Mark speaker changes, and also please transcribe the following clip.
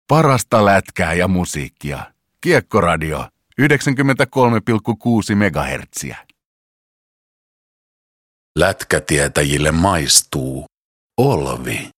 Speaker 1: Parasta lätkää ja musiikkia. Kiekkoradio 93,6 MHz. Lätkätietäjille maistuu Olvi.